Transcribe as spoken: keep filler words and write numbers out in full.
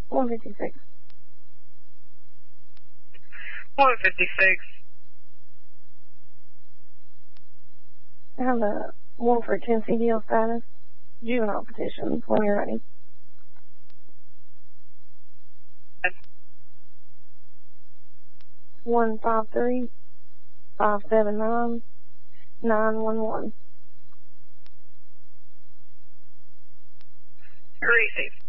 one fifty-six. one fifty-six. I have a Wolford ten C D L status. Juvenile petitions when you're ready. One five three five seven nine nine one one. Receive.